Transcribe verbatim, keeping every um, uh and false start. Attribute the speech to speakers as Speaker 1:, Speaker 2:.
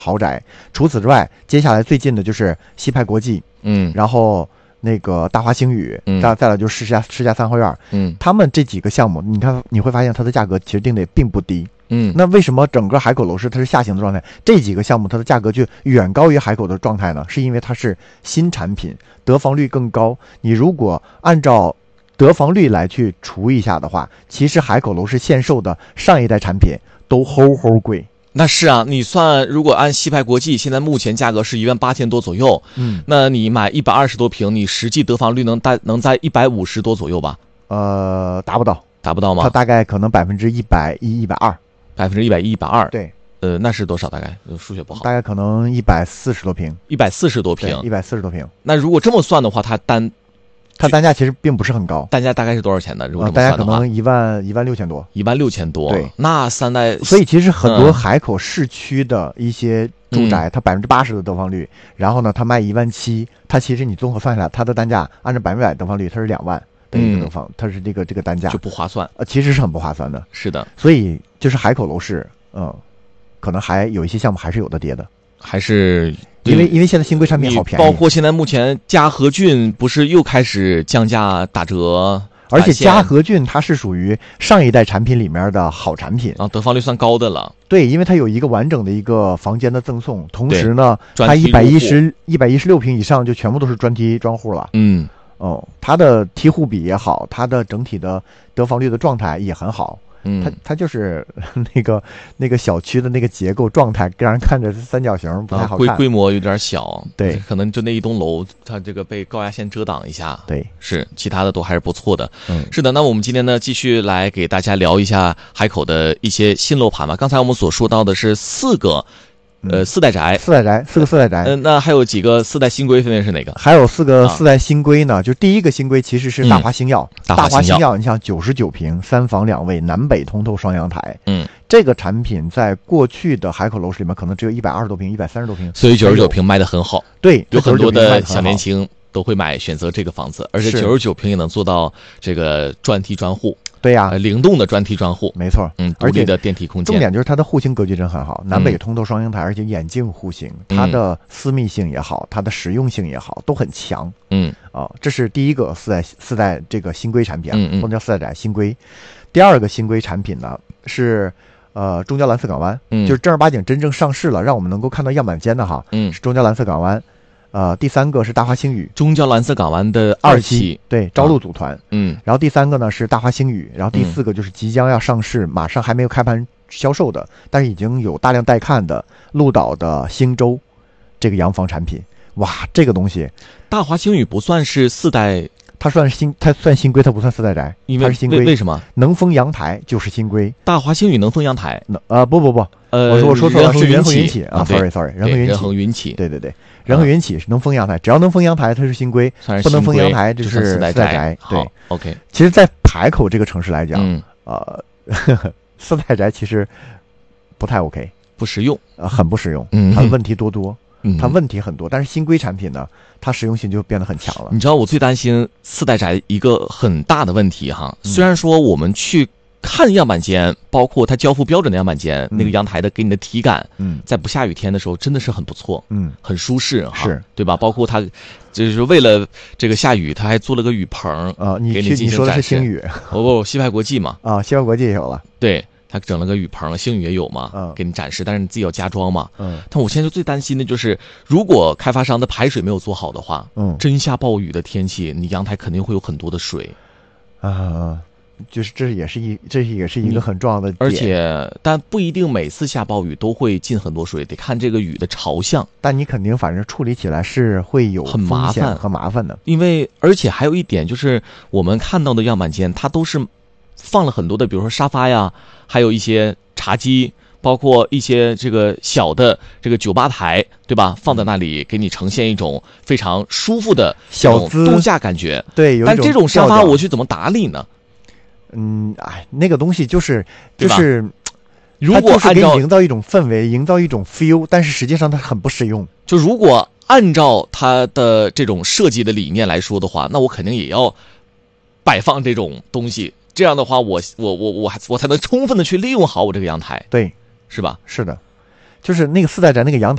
Speaker 1: 豪宅。除此之外，接下来最近的就是西派国际，
Speaker 2: 嗯，
Speaker 1: 然后那个大华星宇，
Speaker 2: 嗯，
Speaker 1: 再再来就是世家世家三合院，
Speaker 2: 嗯，
Speaker 1: 他们这几个项目，你看你会发现它的价格其实定的也并不低。
Speaker 2: 嗯，
Speaker 1: 那为什么整个海口楼市它是下行的状态？这几个项目它的价格就远高于海口的状态呢？是因为它是新产品，得房率更高。你如果按照得房率来去除一下的话，其实海口楼市限售的上一代产品都齁齁贵。
Speaker 2: 那是啊，你算如果按西派国际现在目前价格是一万八千多左右，
Speaker 1: 嗯，
Speaker 2: 那你买一百二十多平，你实际得房率能在能在一百五十多左右吧？
Speaker 1: 呃，达不到，
Speaker 2: 达不到吗？
Speaker 1: 它大概可能百分之一百一、一百二，
Speaker 2: 百分之一百一、一百二。
Speaker 1: 对，
Speaker 2: 呃，那是多少？大概数学不好，
Speaker 1: 大概可能一百四十多平，
Speaker 2: 一百四十多平，
Speaker 1: 一百四十多平。
Speaker 2: 那如果这么算的话，它单
Speaker 1: 它单价其实并不是很高，
Speaker 2: 单价大概是多少钱呢？如果这么
Speaker 1: 大
Speaker 2: 算的话，
Speaker 1: 家可能一万一万六千多，
Speaker 2: 一万六千多。
Speaker 1: 对，
Speaker 2: 那三代，
Speaker 1: 所以其实很多
Speaker 2: 嗯
Speaker 1: 海口市区的一些住宅，
Speaker 2: 嗯、
Speaker 1: 它百分之八十的得房率，然后呢，它卖一万七，它其实你综合算下来，它的单价按照百分百得房率，它是两万的一个得房，嗯、它是这个这个单价
Speaker 2: 就不划算，
Speaker 1: 呃，其实是很不划算的。
Speaker 2: 是的，
Speaker 1: 所以就是海口楼市，嗯，可能还有一些项目还是有的跌的，
Speaker 2: 还是。
Speaker 1: 因为因为现在新规产品好便宜，
Speaker 2: 包括现在目前嘉禾郡不是又开始降价打折，
Speaker 1: 而且嘉禾郡它是属于上一代产品里面的好产品
Speaker 2: 啊，得房率算高的了。
Speaker 1: 对，因为它有一个完整的一个房间的赠送，同时呢，它
Speaker 2: 一
Speaker 1: 一百一十一百一十六平以上就全部都是专梯专户了。
Speaker 2: 嗯，
Speaker 1: 哦，它的梯户比也好，它的整体的得房率的状态也很好。
Speaker 2: 嗯，
Speaker 1: 它它就是那个那个小区的那个结构状态，让人看着三角形不太好看，
Speaker 2: 规、啊、规模有点小，
Speaker 1: 对，
Speaker 2: 可能就那一栋楼，它这个被高压线遮挡一下，
Speaker 1: 对，
Speaker 2: 是其他的都还是不错的，
Speaker 1: 嗯，
Speaker 2: 是的。那我们今天呢，继续来给大家聊一下海口的一些新楼盘吧。刚才我们所说到的是四个。呃，四代宅，
Speaker 1: 四代宅，四个四代宅。
Speaker 2: 嗯、呃，那还有几个四代新规分别是哪个？
Speaker 1: 还有四个四代新规呢，啊、就第一个新规其实是大华星耀，
Speaker 2: 嗯、大
Speaker 1: 华星耀，你像九十九平，三房两卫，南北通透双阳台。
Speaker 2: 嗯，
Speaker 1: 这个产品在过去的海口楼市里面可能只有一百二十多平，一百三十多平，
Speaker 2: 所以九十九平卖得很好。
Speaker 1: 对，
Speaker 2: 有很多的小年轻都会买选择这个房子，而且九十九平也能做到这个专梯专户。
Speaker 1: 对呀、
Speaker 2: 啊呃，灵动的专梯专户，
Speaker 1: 没错，
Speaker 2: 嗯，独立的电梯空间。
Speaker 1: 重点就是它的户型格局真很好，南北通透双阳台，而且眼镜户型，
Speaker 2: 嗯、
Speaker 1: 它的私密性也好，它的实用性也好，都很强。
Speaker 2: 嗯，
Speaker 1: 啊、呃，这是第一个四代四代这个新规产品，
Speaker 2: 嗯嗯，
Speaker 1: 不能叫四代宅新规。第二个新规产品呢是呃中交蓝色港湾，
Speaker 2: 嗯，
Speaker 1: 就是正儿八经真正上市了，让我们能够看到样板间的哈，
Speaker 2: 嗯，
Speaker 1: 是中交蓝色港湾。呃，第三个是大华星宇，
Speaker 2: 中交蓝色港湾的二期，
Speaker 1: 对，朝露组团，
Speaker 2: 嗯，
Speaker 1: 然后第三个呢是大华星宇，然后第四个就是即将要上市，嗯、马上还没有开盘销售的，但是已经有大量待看的鹿岛的星洲这个洋房产品。哇，这个东西，
Speaker 2: 大华星宇不算是四代，
Speaker 1: 它算是新，它算新规，它不算四代宅，
Speaker 2: 因为
Speaker 1: 它是新规。
Speaker 2: 为什么？
Speaker 1: 能封阳台就是新规。
Speaker 2: 大华星宇能封阳台？
Speaker 1: 呃，不不不，
Speaker 2: 呃，
Speaker 1: 我说我说错了，是仁恒云起
Speaker 2: 啊
Speaker 1: ，sorry sorry，仁恒云起，
Speaker 2: 仁恒云起，
Speaker 1: 对对对，仁恒云起是能封阳台，只要能封阳台，它是新规，不能封阳台就是
Speaker 2: 四代
Speaker 1: 宅。对
Speaker 2: ，OK。
Speaker 1: 其实，在海口这个城市来讲，
Speaker 2: 嗯，
Speaker 1: 呃，四代宅其实不太 OK，
Speaker 2: 不实用，
Speaker 1: 呃，很不实用，
Speaker 2: 嗯，
Speaker 1: 它问题多多。
Speaker 2: 嗯，
Speaker 1: 它问题很多，但是新规产品呢，它实用性就变得很强了。
Speaker 2: 你知道我最担心四代宅一个很大的问题哈，嗯、虽然说我们去看样板间，包括它交付标准的样板间，嗯、那个阳台的给你的体感，
Speaker 1: 嗯，
Speaker 2: 在不下雨天的时候真的是很不错，
Speaker 1: 嗯，
Speaker 2: 很舒适哈，
Speaker 1: 是
Speaker 2: 对吧？包括它就是为了这个下雨，它还做了个雨棚
Speaker 1: 啊，你
Speaker 2: 给你进行
Speaker 1: 你说的是星宇，
Speaker 2: 哦不，西派国际嘛，
Speaker 1: 啊，西派国际也有了，
Speaker 2: 对。他整了个雨棚，星宇也有嘛，
Speaker 1: 嗯，
Speaker 2: 给你展示，但是你自己要加装嘛，
Speaker 1: 嗯。
Speaker 2: 但我现在最担心的就是，如果开发商的排水没有做好的话，
Speaker 1: 嗯，
Speaker 2: 真下暴雨的天气，你阳台肯定会有很多的水，
Speaker 1: 啊，就是这也是一这也是一个很重要的点，
Speaker 2: 而且但不一定每次下暴雨都会进很多水，得看这个雨的朝向。
Speaker 1: 但你肯定反正处理起来是会有
Speaker 2: 很麻烦
Speaker 1: 和麻烦的，
Speaker 2: 因为而且还有一点就是我们看到的样板间，它都是放了很多的，比如说沙发呀，还有一些茶几，包括一些这个小的这个酒吧台，对吧？放在那里给你呈现一种非常舒服的
Speaker 1: 小资
Speaker 2: 度假感觉。
Speaker 1: 对，有一种
Speaker 2: 但这种沙发我去怎么打理呢？
Speaker 1: 嗯，哎，那个东西就是就是，
Speaker 2: 如果按照
Speaker 1: 营造一种氛围，营造一种 feel， 但是实际上它很不实用。
Speaker 2: 就如果按照它的这种设计的理念来说的话，那我肯定也要摆放这种东西。这样的话，我我我我还我才能充分的去利用好我这个阳台，
Speaker 1: 对，
Speaker 2: 是吧？
Speaker 1: 是的，就是那个四代宅那个阳台。